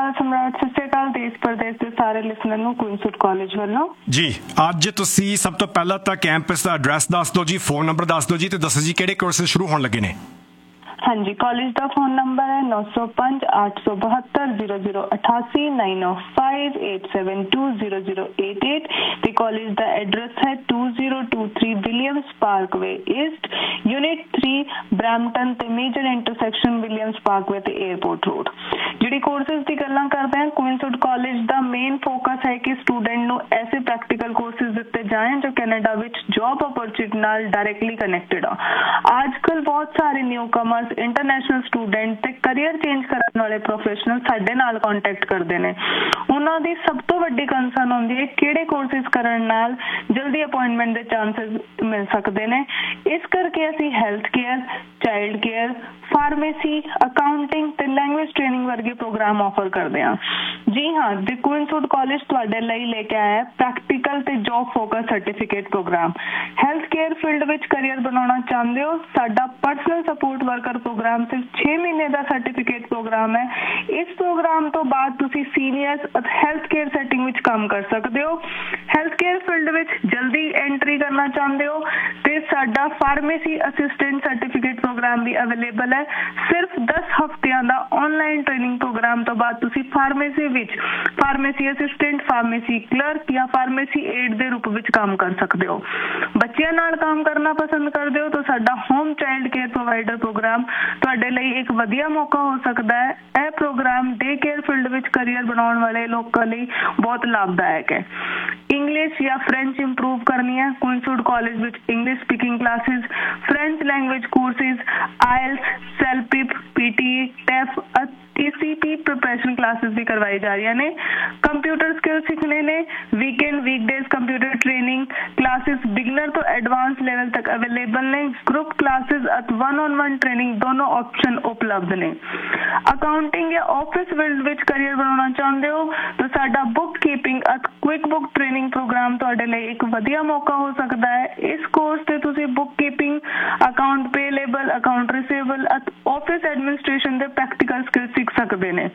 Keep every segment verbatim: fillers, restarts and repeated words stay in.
ਅਕਾਲ ਸਮਰਾਟ, ਸਤਿ ਸ਼੍ਰੀ ਅਕਾਲ ਦੇਸ਼ ਪ੍ਰਦੇਸ਼ ਦੇ ਸਾਰੇ ਲਿਸਨਰ ਨੂੰ ਕੁਇਨਸੂਟ ਕਾਲਜ ਵੱਲੋਂ ਜੀ। ਅੱਜ ਤੁਸੀਂ ਸਭ ਤੋਂ ਪਹਿਲਾਂ ਤਾਂ ਕੈਂਪਸ ਦਾ ਐਡਰੈਸ ਦੱਸ ਦਿਓ ਜੀ, ਫੋਨ ਨੰਬਰ ਦੱਸ ਦਿਓ ਜੀ, ਤੇ ਦੱਸੋ ਜੀ ਕਿਹੜੇ ਕੋਰਸਿਸ ਸ਼ੁਰੂ ਹੋਣ ਲੱਗੇ ਨੇ। ਹਾਂਜੀ, ਕਾਲਜ ਦਾ ਫੋਨ ਨੰਬਰ ਹੈ ਨੌ ਸੌ ਪੰਜ ਅੱਠ ਸੌ ਬਹੱਤਰ ਜ਼ੀਰੋ ਜ਼ੀਰੋ ਅਠਾਸੀ ਨਾਈਨ ਓ five eight seven two zero zero eight eight ਤੇ ਕਾਲਜ ਦਾ ਐਡਰੈਸ ਹੈ two zero two three Williams Parkway East, unit three, Brampton ਤੇ ਮੇਜਰ ਇੰਟਰਸੈਕਸ਼ਨ ਵਿਲੀਅਮਸ ਪਾਰਕਵੇ ਤੇ 에ਅਰਪੋਰਟ ਰੋਡ। ਜਿਹੜੀ ਕੋਰਸਿਸ ਦੀ ਗੱਲਾਂ ਕਰਦੇ ਹਾਂ, ਕੁਇਨਸੂਟ ਕਾਲਜ ਦਾ main focus ਹੈ ਕਿ ਸਟੂਡੈਂਟ ਨੂੰ ਐਸੇ ਪ੍ਰੈਕਟੀਕਲ ਕੋਰਸਿਸ ਦਿੱਤੇ ਜਾਣ ਜੋ ਕੈਨੇਡਾ ਵਿੱਚ ਜੌਬ ਅਪਰਚੁਨਿਟੀ ਨਾਲ ਡਾਇਰੈਕਟਲੀ ਕਨੈਕਟਡ ਆ। ਅੱਜ ਕੱਲ੍ਹ ਬਹੁਤ ਸਾਰੇ ਨਿਊ ਕਮਰਸ, ਇੰਟਰਨੈਸ਼ਨਲ ਸਟੂਡੈਂਟ ਤੇ ਕਰੀਅਰ ਚੇਂਜ ਕਰਨ ਵਾਲੇ ਪ੍ਰੋਫੈਸ਼ਨਲ ਸਾਡੇ ਨਾਲ ਕੰਟੈਕਟ ਕਰਦੇ ਨੇ। ਉਹਨਾਂ ਦੀ ਸਭ ਤੋਂ ਵੱਡੀ ਕੰਸਰਨ ਹੁੰਦੀ ਹੈ ਕਿਹੜੇ ਕੋਰਸਿਸ ਕਰਨ ਨਾਲ ਜਲਦੀ ਅਪੁਆਇੰਟਮੈਂਟ ਦੇ ਚਾਂਸਸ ਮਿਲ ਸਕਦੇ ਨੇ। ਇਸ ਕਰਕੇ ਅਸੀਂ health care, child care, pharmacy, accounting ਤੇ ਲੈਂਗੁਏਜ ਟ੍ਰੇਨਿੰਗ ਵਰਗੇ ਪ੍ਰੋਗਰਾਮ ਆਫਰ ਕਰਦੇ ਹਾਂ। ਜੀ ਹਾਂ, ਦੀ ਕੁਇਨਸੂਟ ਕਾਲਜ ਤੁਹਾਡੇ ਲਈ ਲੈ ਕੇ ਆਇਆ ਪ੍ਰੈਕਟੀਕਲ ਤੇ job focus certificate programme. Health care field ਵਿੱਚ ਕਰੀਅਰ ਬਣਾਉਣਾ ਚਾਹੁੰਦੇ ਹੋ, ਸਾਡਾ ਪਰਸਨਲ ਸਪੋਰਟ ਵਰਕਰ ਪ੍ਰੋਗਰਾਮ ਸਿਰਫ ਛੇ ਮਹੀਨੇ ਦਾ ਸਰਟੀਫਿਕੇਟ ਪ੍ਰੋਗਰਾਮ ਹੈ। ਇਸ ਪ੍ਰੋਗਰਾਮ ਤੋਂ ਬਾਅਦ ਤੁਸੀਂ ਸੀਨੀਅਰਸ ਹੈਲਥ ਕੇਅਰ ਸੈਟਿੰਗ ਵਿੱਚ ਕੰਮ ਕਰ ਸਕਦੇ ਹੋ। ਹੈਲਥ ਕੇਅਰ ਫੀਲਡ ਵਿੱਚ ਜਲਦੀ ਐਂਟਰੀ ਕਰਨਾ ਚਾਹੁੰਦੇ ਹੋ ਤੇ ਸਾਡਾ ਫਾਰਮੇਸੀ ਅਸਿਸਟੈਂਟ ਸਰਟੀਫਿਕੇਟ ਪ੍ਰੋਗਰਾਮ ਵੀ ਅਵੇਲੇਬਲ ਹੈ। ਸਿਰਫ ਦਸ ਹਫ਼ਤਿਆਂ ਦਾ ਆਨਲਾਈਨ ਟ੍ਰੇਨਿੰਗ ਪ੍ਰੋਗਰਾਮ ਤੋਂ ਬਾਅਦ ਤੁਸੀਂ ਫਾਰਮੇਸੀ ਵਿੱਚ ਫਾਰਮੇਸੀ ਅਸਿਸਟੈਂਟ, ਫਾਰਮੇਸੀ ਕਲਰਕ ਜਾਂ ਫਾਰਮੇਸੀ ਏਡ ਦੇ ਰੂਪ ਵਿੱਚ ਕੰਮ ਕਰ ਸਕਦੇ ਹੋ। ਬੱਚਿਆਂ ਨਾਲ ਕੰਮ ਕਰਨਾ ਪਸੰਦ ਕਰਦੇ ਹੋ ਤਾਂ ਸਾਡਾ home child care provider programme ਤੁਹਾਡੇ ਲਈ ਇੱਕ ਵਧੀਆ ਮੌਕਾ ਹੋ ਸਕਦਾ ਹੈ। ਇਹ ਪ੍ਰੋਗਰਾਮ ਡੇ ਕੇਅਰ ਫੀਲਡ ਵਿੱਚ ਕਰੀਅਰ ਬਣਾਉਣ ਵਾਲੇ ਲੋਕਾਂ ਲਈ ਬਹੁਤ ਲਾਭਦਾਇਕ ਹੈ। ਇੰਗਲਿਸ਼ ਜਾਂ ਫ੍ਰੈਂਚ ਇੰਪਰੂਵ ਕਰਨੀ ਹੈ, ਕੁਇਨਸੂਟ ਕਾਲਜ ਵਿੱਚ English speaking classes, French language courses, IELTS, ਸੈਲਪਿਪ, PT, ਟੈਫ, T C ਪੀ ਪ੍ਰੋਫੈਸ਼ਨਲ ਕਲਾਸਿਸ ਵੀ ਕਰਵਾਈ ਜਾ ਰਹੀਆਂ ਨੇ। ਕੰਪਿਊਟਰ ਸਕਿੱਲ ਸਿੱਖਣੇ ਨੇ, weekend weekdays computer training classes beginner ਤੋਂ ਐਡਵਾਂਸ ਲੈਵਲ ਤੱਕ ਅਵੇਲੇਬਲ ਨੇ। ਗਰੁੱਪ ਕਲਾਸਿਸ ਅਤੇ ਵਨ ਔਨ ਵਨ ਟ੍ਰੇਨਿੰਗ ਦੋਨੋਂ ਆਪਸ਼ਨ ਉਪਲਬਧ ਨੇ। ਅਕਾਊਂਟਿੰਗ ਜਾਂ ਆਫਿਸ ਫੀਲਡ ਵਿੱਚ ਕਰੀਅਰ ਬਣਾਉਣਾ ਚਾਹੁੰਦੇ ਹੋ ਤਾਂ ਸਾਡਾ ਬੁੱਕ ਕੀਪਿੰਗ ਅਤੇ ਕੁਇਕ ਬੁੱਕ ਟ੍ਰੇਨਿੰਗ ਪ੍ਰੋਗਰਾਮ ਤੁਹਾਡੇ ਲਈ ਇੱਕ ਵਧੀਆ ਮੌਕਾ ਹੋ ਸਕਦਾ ਹੈ। ਇਸ ਕੋਰਸ ਤੇ ਤੁਸੀਂ book keeping, account ਪੇਏਬਲ, account receivable ਅਤੇ ਆਫਿਸ ਐਡਮਿਨਿਸਟ੍ਰੇਸ਼ਨ ਦੇ ਪ੍ਰੈਕਟੀਕਲ ਸਕਿੱਲ ਸਿੱਖ ਸਕਦੇ ਨੇ।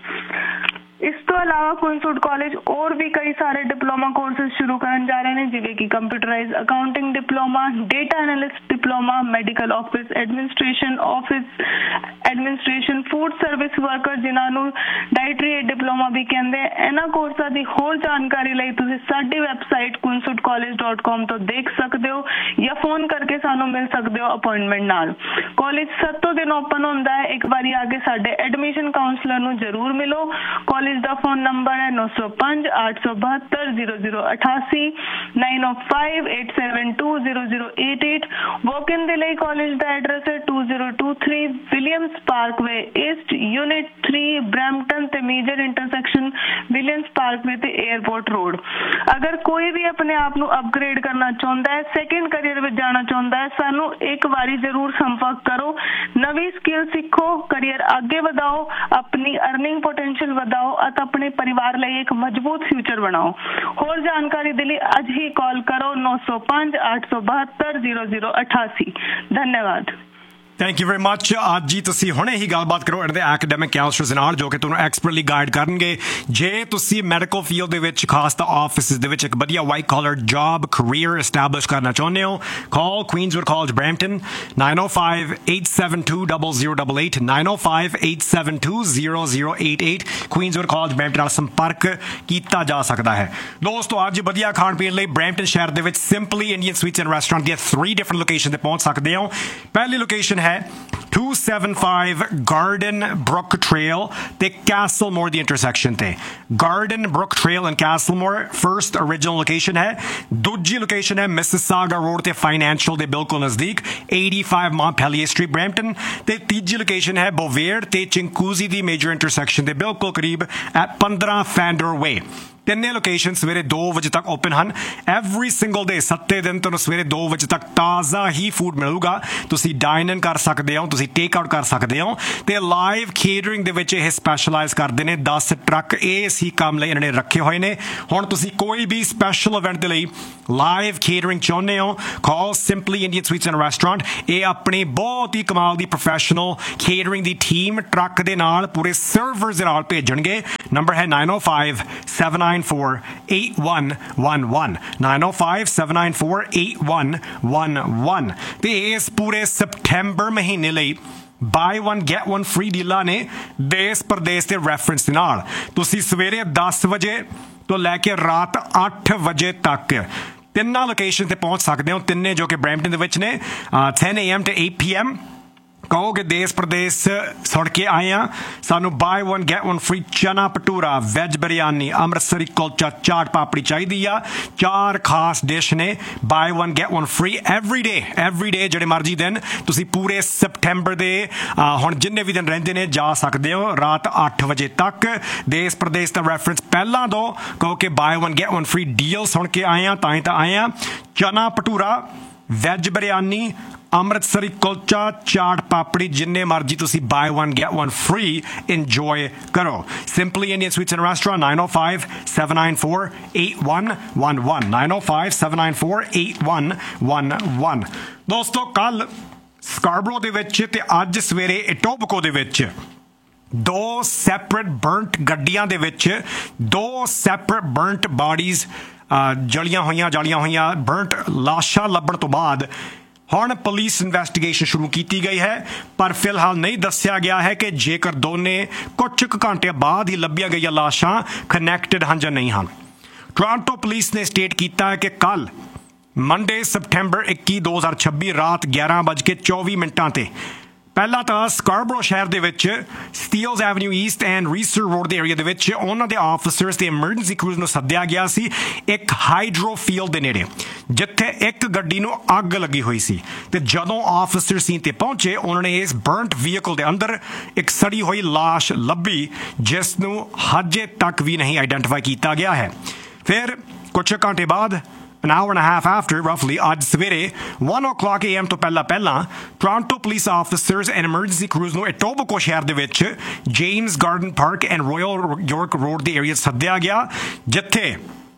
ਇਸ ਤੋਂ ਇਲਾਵਾ ਕੁਇਨਸੂਟ ਕਾਲਜ ਹੋਰ ਵੀ ਕਈ ਸਾਰੇ ਡਿਪਲੋਮਾ ਕੋਰਸਿਸ ਸ਼ੁਰੂ ਕਰਨ ਜਾ ਰਹੇ ਨੇ, ਜਿਵੇਂ ਕਿ computerise accounting diploma, data analyst diploma, medical office administration, office administration, food service worker ਜਿਨ੍ਹਾਂ ਨੂੰ ਡਾਇਟਰੀ ਏਡ ਡਿਪਲੋਮਾ ਵੀ ਕਹਿੰਦੇ। ਇਹਨਾਂ ਕੋਰਸਾਂ ਦੀ ਹੋਰ ਜਾਣਕਾਰੀ ਲਈ ਤੁਸੀਂ ਸਾਡੀ ਵੈਬਸਾਈਟ ਕੁਇਨਸੂਟ ਕਾਲਜ ਡੋਟ ਕਾਮ ਤੋਂ ਦੇਖ ਸਕਦੇ ਹੋ ਜਾਂ ਫੋਨ ਕਰਕੇ ਸਾਨੂੰ ਮਿਲ ਸਕਦੇ ਹੋ ਅਪੁਆਇੰਟਮੈਂਟ ਨਾਲ। ਕਾਲਜ ਸੱਤੋਂ ਦਿਨ ਓਪਨ ਹੁੰਦਾ ਹੈ। ਇੱਕ ਵਾਰੀ ਆ ਕੇ ਸਾਡੇ ਐਡਮਿਸ਼ਨ ਕਾਉਂਸਲਰ ਨੂੰ ਜ਼ਰੂਰ ਮਿਲੋ। ਕਾਲਜ ਦਾ ਫੋਨ ਨੰਬਰ ਹੈ ਨੌ ਸੌ ਪੰਜ ਅੱਠ ਸੌ ਬਹੱਤਰ ਜ਼ੀਰੋ ਜ਼ੀਰੋ ਅਠਾਸੀ ਨਾਈਨ ਓ five eight seven two zero zero eight eight. ਵਾਕ ਇਨ ਦੇ ਲਈ ਕਾਲਜ ਦਾ ਐਡਰੈਸ ਹੈ two zero two three Williams Parkway East, unit three, Brampton ਤੇ ਮੇਜਰ ਇੰਟਰਸੈਕਸ਼ਨ ਵਿਲੀਅਮਸ ਪਾਰਕਵੇ ਤੇ 에ਅਰਪੋਰਟ ਰੋਡ। ਅਗਰ ਕੋਈ ਵੀ ਆਪਣੇ ਆਪ ਨੂੰ ਅਪਗ੍ਰੇਡ ਕਰਨਾ ਚਾਹੁੰਦਾ ਹੈ, ਸੈਕਿੰਡ ਕਰੀਅਰ ਵਿੱਚ ਜਾਣਾ ਚਾਹੁੰਦਾ ਹੈ, ਸਾਨੂੰ ਇੱਕ ਵਾਰੀ ਜ਼ਰੂਰ ਸੰਪਰਕ ਕਰੋ। ਨਵੀਂ ਸਕਿੱਲ ਸਿੱਖੋ, ਕਰੀਅਰ ਅੱਗੇ ਵਧਾਓ, ਆਪਣੀ ਅਰਨਿੰਗ ਪੋਟੈਂਸ਼ੀਅਲ ਵਧਾਓ ਅਤੇ ਆਪਣੇ ਪਰਿਵਾਰ ਲਈ ਇੱਕ ਮਜ਼ਬੂਤ ਫਿਊਚਰ ਬਣਾਓ। ਹੋਰ ਜਾਣਕਾਰੀ ਦੇ ਲਈ ਅੱਜ ਹੀ ਕਾਲ ਕਰੋ ਨੌ ਸੌ ਪੰਜ ਅੱਠ ਸੌ ਬਹੱਤਰ ਜ਼ੀਰੋ ਜ਼ੀਰੋ ਅਠਾਸੀ। ਧੰਨਵਾਦ। Thank you very much. ਅੱਜ ਹੀ ਤੁਸੀਂ ਹੁਣੇ ਹੀ ਗੱਲਬਾਤ ਕਰੋ ਇਹਦੇ ਐਕੈਡੈਮਿਕ ਕਾਉਂਸਲਰਸ ਨਾਲ, ਜੋ ਕਿ ਤੁਹਾਨੂੰ ਐਕਸਪਰਟਲੀ ਗਾਈਡ ਕਰਨਗੇ। ਜੇ ਤੁਸੀਂ ਮੈਡੀਕਲ ਫੀਲਡ ਦੇ ਵਿੱਚ, ਖਾਸ ਤਾਂ ਆਫਿਸਿਸ ਦੇ ਵਿੱਚ ਇੱਕ ਵਧੀਆ white collar job career establish ਕਰਨਾ ਚਾਹੁੰਦੇ ਹੋ, ਕਾਲ ਕੁਈਨਸਵੁੱਡ ਕਾਲਜ ਬਰੈਂਪਟਨ ਨਾਈਨ ਓ five eight seven two zero zero double eight nine ਓ five eight seven two zero zero eight eight. ਕੁਈਨਸਵੁੱਡ college Brampton ਨਾਲ ਸੰਪਰਕ ਕੀਤਾ ਜਾ ਸਕਦਾ ਹੈ। ਦੋਸਤੋ, ਅੱਜ ਵਧੀਆ ਖਾਣ ਪੀਣ ਲਈ ਬਰੈਂਪਟਨ ਸ਼ਹਿਰ ਦੇ ਵਿੱਚ simply Indian sweets and restaurant ਦੀਆਂ ਥ੍ਰੀ ਡਿਫਰੈਂਟ ਲੋਕੇਸ਼ਨ ਤੇ ਪਹੁੰਚ ਸਕਦੇ ਹੋ। ਪਹਿਲੀ ਲੋਕੇਸ਼ਨ ਹੈ two seventy-five Garden Brook Trail ਤੇ Castlemore ਦੀ ਇੰਟਰਸੈਕਸ਼ਨ ਤੇ। Garden Brook Trail and Castlemore first original location ਹੈ। ਦੂਜੀ ਲੋਕੇਸ਼ਨ ਹੈ Mississauga Road ਤੇ Financial ਦੇ ਬਿਲਕੁਲ ਨਜ਼ਦੀਕ eighty-five Montpelier Street Brampton ਤੇ ਤੀਜੀ ਲੋਕੇਸ਼ਨ ਹੈ Bovaird ਤੇ Chinguacousy ਦੀ ਮੇਜਰ ਇੰਟਰਸੈਕਸ਼ਨ ਦੇ ਬਿਲਕੁਲ ਕਰੀਬ at fifteen Fandor Way। ਤਿੰਨੇ ਲੋਕੇਸ਼ਨ ਸਵੇਰੇ ਦੋ ਵਜੇ ਤੱਕ ਓਪਨ ਹਨ। ਐਵਰੀ ਸਿੰਗਲ ਡੇ, ਸੱਤੇ ਦਿਨ ਤੁਹਾਨੂੰ ਸਵੇਰੇ ਦੋ ਵਜੇ ਤੱਕ ਤਾਜ਼ਾ ਹੀ ਫੂਡ ਮਿਲੂਗਾ। ਤੁਸੀਂ ਡਾਈਨ ਇਨ ਕਰ ਸਕਦੇ ਹੋ, ਤੁਸੀਂ ਟੇਕ ਆਊਟ ਕਰ ਸਕਦੇ ਹੋ ਤੇ ਲਾਈਵ ਕੇਟਰਿੰਗ ਦੇ ਵਿੱਚ ਇਹ ਸਪੈਸ਼ਲਾਈਜ਼ ਕਰਦੇ ਨੇ। ਦਸ ਟਰੱਕ ਇਸ ਹੀ ਕੰਮ ਲਈ ਇਹਨਾਂ ਨੇ ਰੱਖੇ ਹੋਏ ਨੇ। ਹੁਣ ਤੁਸੀਂ ਕੋਈ ਵੀ ਸਪੈਸ਼ਲ ਇਵੈਂਟ ਦੇ ਲਈ ਲਾਈਵ ਕੇਟਰਿੰਗ ਚਾਹੁੰਦੇ ਹੋ, ਕਾਲ simply Indian sweets and restaurant. ਇਹ ਆਪਣੀ ਬਹੁਤ ਹੀ ਕਮਾਲ ਦੀ ਪ੍ਰੋਫੈਸ਼ਨਲ ਕੇਟਰਿੰਗ ਦੀ ਟੀਮ ਟਰੱਕ ਦੇ ਨਾਲ, ਪੂਰੇ ਸਰਵਰਸ ਦੇ ਨਾਲ ਭੇਜਣਗੇ ਨੰਬਰ ਹੈ nine oh five, seven nine four, eight one one one nine oh five, seven nine four, eight one one one। ਤੇ ਇਸ ਪੂਰੇ ਸਪਟੈਂਬਰ ਮਹੀਨੇ ਲਈ ਬਾਈ ਵਨ ਗੈਟ ਵਨ ਫ੍ਰੀ ਡੀਲਾਂ ਨੇ ਦੇਸ਼ ਪ੍ਰਦੇਸ਼ ਦੇ ਰੈਫਰੈਂਸ ਦੇ ਨਾਲ। ਤੁਸੀਂ ਸਵੇਰੇ ਦਸ ਵਜੇ ਤੋਂ ਲੈ ਕੇ ਰਾਤ ਅੱਠ ਵਜੇ ਤੱਕ ਤਿੰਨਾਂ ਲੋਕੇਸ਼ਨ ਤੇ ਪਹੁੰਚ ਸਕਦੇ ਹੋ, ਤਿੰਨੇ ਜੋ ਕਿ ਬਰੈਂਪਟਨ ਦੇ ਵਿੱਚ ਨੇ। ten a m to eight p m ਕਹੋਗੇ ਦੇਸ਼ ਪ੍ਰਦੇਸ਼ ਸੁਣ ਕੇ ਆਏ ਆ, ਸਾਨੂੰ ਬਾਈ ਵਨ ਗੈਟ ਵਨ ਫ੍ਰੀ ਚਨਾ ਭਟੂਰਾ, ਵੈਜ ਬਿਰਿਆਨੀ, ਅੰਮ੍ਰਿਤਸਰੀ ਕੁਲਚਾ, ਚਾਟ ਪਾਪੜੀ ਚਾਹੀਦੀ ਆ। ਚਾਰ ਖਾਸ ਡਿਸ਼ ਨੇ, ਬਾਈ one get one free every day every day ਜਿਹੜੇ ਮਰਜ਼ੀ ਦਿਨ ਤੁਸੀਂ ਪੂਰੇ ਸਪਟੈਂਬਰ ਦੇ ਹੁਣ ਜਿੰਨੇ ਵੀ ਦਿਨ ਰਹਿੰਦੇ ਨੇ ਜਾ ਸਕਦੇ ਹੋ ਰਾਤ ਅੱਠ ਵਜੇ ਤੱਕ। ਦੇਸ਼ ਪ੍ਰਦੇਸ਼ ਦਾ ਰੈਫਰੈਂਸ ਪਹਿਲਾਂ ਦੋ, ਕਹੋ ਕਿ ਬਾਈ one get one free deal ਸੁਣ ਕੇ ਆਏ ਆ ਤਾਂ ਹੀ ਤਾਂ ਆਏ ਆ। ਚਨਾ ਭਟੂਰਾ, ਵੈਜ ਬਿਰਿਆਨੀ, ਅੰਮ੍ਰਿਤਸਰੀ ਕੁਲਚਾ, ਚਾਟ ਪਾਪੜੀ, ਜਿੰਨੇ ਮਰਜ਼ੀ ਤੁਸੀਂ ਬਾਈ one get one free enjoy ਕਰੋ। Simply Indian sweets and restaurant nine oh five, seven nine four, eight one one one nine oh five, seven nine four, eight one one one। ਦੋਸਤੋ ਕੱਲ Scarborough ਦੇ ਵਿੱਚ ਤੇ ਅੱਜ ਸਵੇਰੇ ਇਟੋਬਕੋ ਦੇ ਵਿੱਚ ਦੋ ਸੈਪਰੇਟ ਬਰਨਟ ਗੱਡੀਆਂ ਦੇ ਵਿੱਚ ਦੋ ਸੈਪਰੇਟ ਬਰਨਟ ਬਾਡੀਜ਼ ਜਲੀਆਂ ਹੋਈਆਂ ਜਲੀਆਂ ਹੋਈਆਂ ਬਰਨਟ ਲਾਸ਼ਾਂ ਲੱਭਣ ਤੋਂ ਬਾਅਦ ਹੁਣ ਪੁਲਿਸ ਇਨਵੈਸਟੀਗੇਸ਼ਨ ਸ਼ੁਰੂ ਕੀਤੀ ਗਈ ਹੈ। ਪਰ ਫਿਲਹਾਲ ਨਹੀਂ ਦੱਸਿਆ ਗਿਆ ਹੈ ਕਿ ਜੇਕਰ ਦੋਨੇ ਕੁਝ ਕੁ ਘੰਟੇ ਬਾਅਦ ਹੀ ਲੱਭੀਆਂ ਗਈਆਂ ਲਾਸ਼ਾਂ ਕਨੈਕਟਡ ਹਨ ਜਾਂ ਨਹੀਂ ਹਨ। ਟੋਰਾਂਟੋ ਪੁਲਿਸ ਨੇ ਸਟੇਟ ਕੀਤਾ ਹੈ ਕਿ ਕੱਲ ਮੰਡੇ ਸਪਟੈਂਬਰ ਇੱਕੀ ਦੋ ਹਜ਼ਾਰ ਛੱਬੀ ਰਾਤ ਗਿਆਰਾਂ ਵੱਜ ਕੇ ਚੌਵੀ ਮਿੰਟਾਂ ਤੇ ਪਹਿਲਾਂ ਤਾਂ ਸਕਾਰਬਰੋ ਸ਼ਹਿਰ ਦੇ ਵਿੱਚ ਸਟੀਲਜ਼ ਐਵਨਿਊ ਈਸਟ ਐਂਡ ਰੀਸਰ ਰੋਡ ਦੇ ਏਰੀਆ ਦੇ ਵਿੱਚ ਉਹਨਾਂ ਦੇ ਆਫਿਸਰਸ ਤੇ ਐਮਰਜੈਂਸੀ ਕ੍ਰੂਜ਼ ਨੂੰ ਸੱਦਿਆ ਗਿਆ ਸੀ ਇੱਕ ਹਾਈਡਰੋ ਫੀਲਡ ਦੇ ਨੇੜੇ, ਜਿੱਥੇ ਇੱਕ ਗੱਡੀ ਨੂੰ ਅੱਗ ਲੱਗੀ ਹੋਈ ਸੀ। ਤੇ ਜਦੋਂ ਆਫਿਸਰ ਸੀਨ ਤੇ ਪਹੁੰਚੇ ਉਹਨਾਂ ਨੇ ਇਸ ਬਰਨਟ ਵਹੀਕਲ ਦੇ ਅੰਦਰ ਇੱਕ ਸੜੀ ਹੋਈ ਲਾਸ਼ ਲੱਭੀ ਜਿਸ ਨੂੰ ਹਜੇ ਤੱਕ ਵੀ ਨਹੀਂ ਆਈਡੈਂਟੀਫਾਈ ਕੀਤਾ ਗਿਆ ਹੈ। ਫਿਰ ਕੁਝ ਘੰਟੇ ਬਾਅਦ an hour and a half after, roughly, ਅੱਜ ਸਵੇਰੇ one o'clock a m ਤੋਂ ਪਹਿਲਾਂ ਪਹਿਲਾਂ Toronto police officers and emergency Cruz ਨੂੰ ਇਟੋਬਕੋ ਸ਼ਹਿਰ ਦੇ ਵਿੱਚ James garden park and royal York road ਦੇ ਏਰੀਆ ਸੱਦਿਆ ਗਿਆ, ਜਿੱਥੇ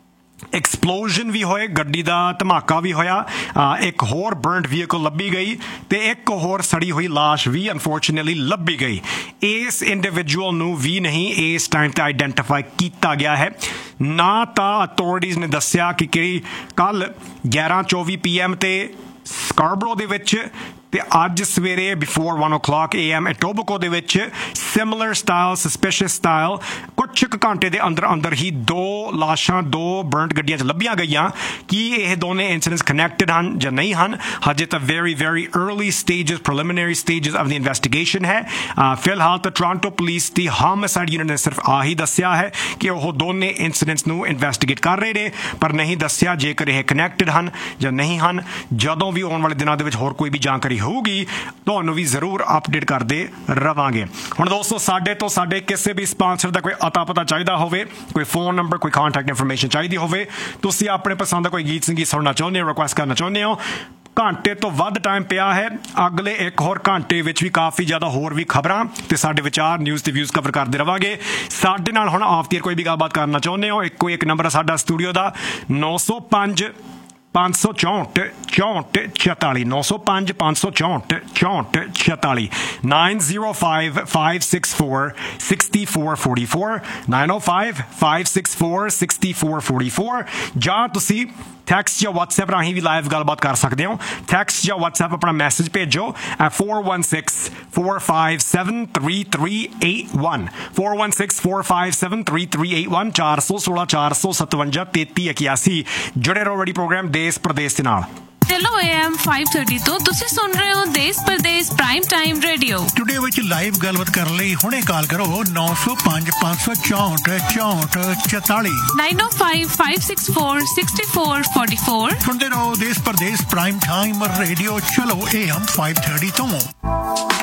ਐਕਸਪਲੋਜ਼ਨ ਵੀ ਹੋਏ, ਗੱਡੀ ਦਾ ਧਮਾਕਾ ਵੀ ਹੋਇਆ, ਇੱਕ ਹੋਰ ਬਰਨਟ ਵਹੀਕਲ ਲੱਭੀ ਗਈ ਤੇ ਇੱਕ ਹੋਰ ਸੜੀ ਹੋਈ ਲਾਸ਼ ਵੀ ਅਨਫੋਰਚੂਨੇਟਲੀ ਲੱਭੀ ਗਈ। ਇਸ ਇੰਡੀਵਿਜੂਅਲ ਨੂੰ ਵੀ ਨਹੀਂ ਇਸ ਟਾਈਮ ਤੇ ਆਈਡੈਂਟੀਫਾਈ ਕੀਤਾ ਗਿਆ ਹੈ। ਨਾ ਤਾਂ ਅਥਾਰਟੀਜ਼ ਨੇ ਦੱਸਿਆ ਕਿ ਕਿਹੜੀ ਕੱਲ ਗਿਆਰਾਂ ਚੌਵੀ ਪੀ ਐਮ ਤੇ ਸਕਾਰਬਰੋ ਦੇ ਵਿੱਚ ਤੇ ਅੱਜ ਸਵੇਰੇ before one o'clock a m ਇਟੋਬਕੋ ਦੇ ਵਿੱਚ ਸਿਮਿਲਰ ਸਟਾਈਲ ਸਸਪੀਸ਼ੀਅਸ ਸਟਾਈਲ ਕੁਝ ਕੁ ਘੰਟੇ ਦੇ ਅੰਦਰ ਅੰਦਰ ਹੀ ਦੋ ਲਾਸ਼ਾਂ ਦੋ ਬਰਨਟ ਗੱਡੀਆਂ 'ਚ ਲੱਭੀਆਂ ਗਈਆਂ। ਕੀ ਇਹ ਦੋਨੇ ਇਨਸੀਡੈਂਟਸ ਕਨੈਕਟਡ ਹਨ ਜਾਂ ਨਹੀਂ ਹਨ, ਹਜੇ ਤਾਂ very very early stages preliminary stages of the investigation ਹੈ। ਫਿਲਹਾਲ ਤਾਂ ਟੋਰਾਂਟੋ ਪੁਲਿਸ ਦੀ ਹੋਮਿਸਾਈਡ ਯੂਨਿਟ ਨੇ ਸਿਰਫ ਆਹੀ ਦੱਸਿਆ ਹੈ ਕਿ ਉਹ ਦੋਨੇ ਇਨਸੀਡੈਂਟਸ ਨੂੰ ਇਨਵੈਸਟੀਗੇਟ ਕਰ ਰਹੇ ਨੇ, ਪਰ ਨਹੀਂ ਦੱਸਿਆ ਜੇਕਰ ਇਹ ਕਨੈਕਟਡ ਹਨ ਜਾਂ ਨਹੀਂ ਹਨ। ਜਦੋਂ ਵੀ ਆਉਣ ਵਾਲੇ ਦਿਨਾਂ ਦੇ ਵਿੱਚ ਹੋਰ ਕੋਈ ਵੀ ਜਾਣਕਾਰੀ ਹੋਊਗੀ ਤੁਹਾਨੂੰ ਵੀ ਜ਼ਰੂਰ ਅਪਡੇਟ ਕਰਦੇ ਰਵਾਂਗੇ। ਹੁਣ ਦੋਸਤੋ ਸਾਡੇ ਤੋਂ ਸਾਡੇ ਕਿਸੇ ਵੀ ਸਪਾਂਸਰ ਦਾ ਕੋਈ ਅਤਾ ਪਤਾ ਚਾਹੀਦਾ ਹੋਵੇ, ਕੋਈ ਫੋਨ ਨੰਬਰ, ਕੋਈ ਕੰਟੈਕਟ ਇਨਫੋਰਮੇਸ਼ਨ ਚਾਹੀਦੀ ਹੋਵੇ, ਤੁਸੀਂ ਆਪਣੇ ਪਸੰਦ ਦਾ ਕੋਈ ਗੀਤ ਸੰਗੀਤ ਸੁਣਨਾ ਚਾਹੁੰਦੇ ਹੋ, ਰਿਕੁਐਸਟ ਕਰਨਾ ਚਾਹੁੰਦੇ ਹੋ, ਘੰਟੇ ਤੋਂ ਵੱਧ ਟਾਈਮ ਪਿਆ ਹੈ। ਅਗਲੇ ਇੱਕ ਹੋਰ ਘੰਟੇ ਵਿੱਚ ਵੀ ਕਾਫੀ ਜ਼ਿਆਦਾ ਹੋਰ ਵੀ ਖਬਰਾਂ ਤੇ ਸਾਡੇ ਵਿਚਾਰ ਨਿਊਜ਼ ਤੇ ਵਿਊਜ਼ ਕਵਰ ਕਰਦੇ ਰਵਾਂਗੇ। ਸਾਡੇ ਨਾਲ ਹੁਣ ਆਫ ਦੀ ਏਅਰ ਕੋਈ ਵੀ ਗੱਲਬਾਤ ਕਰਨਾ ਚਾਹੁੰਦੇ ਹੋ, ਇੱਕੋ ਇੱਕ ਨੰਬਰ ਹੈ ਸਾਡਾ ਸਟੂਡੀਓ ਦਾ ਨੌ ਸੌ ਪੰਜ ਪੰਜ ਸੌ ਚੌਂਹਠ ਚੌਂਹਠ ਛਿਆਲੀ ਨੌ ਸੌ ਪੰਜ ਪੰਜ ਸੌ ਚੌਂਹਠ ਚੌਂਹਠ ਛਿਆਲੀ nine oh five, five six four, six four four four nine oh five, five six four, six four four four ਜਾਂ ਤੁਸੀਂ ਟੈਕਸਟ ਜਾਂ WhatsApp ਰਾਹੀਂ ਵੀ ਲਾਈਵ ਗੱਲਬਾਤ ਕਰ ਸਕਦੇ ਹੋ। ਟੈਕਸਟ ਜਾਂ WhatsApp ਆਪਣਾ ਮੈਸੇਜ ਭੇਜੋ at four one six, four five seven, three three eight one four one six, four five seven, three three eight one ਚਾਰ ਸੌ ਸੋਲਾਂ ਚਾਰ ਸੌ ਸਤਵੰਜਾ ਤੇਤੀ ਇਕਿਆਸੀ। ਜੁੜੇ ਰਹੋ ਰੈਡੀ ਪ੍ਰੋਗਰਾਮ ਦੇਸ਼ ਪ੍ਰਦੇਸ਼ ਦੇ ਨਾਲ। ਚਲੋ A M five thirty ਤੋਂ ਤੁਸੀਂ ਸੁਣ ਰਹੇ ਹੋ ਦੇਸ਼ Pradesh prime time radio. Today ਵਿੱਚ ਲਾਈਵ ਗੱਲਬਾਤ ਕਰਨ ਲਈ ਹੁਣੇ ਕਾਲ ਕਰੋ ਨੌ ਸੌ ਪੰਜ ਪੰਜ ਸੌ ਚੌਂਹਠ ਚੌਂਹਠ ਚੁਤਾਲੀ nine oh five, five six four, six four four four। ਸੁਣਦੇ ਰਹੋ ਦੇਸ਼ ਪ੍ਰਦੇਸ਼ ਪ੍ਰਾਈਮ ਟਾਈਮ ਰੇਡੀਓ। ਚਲੋ A M five thirty ਤੋਂ।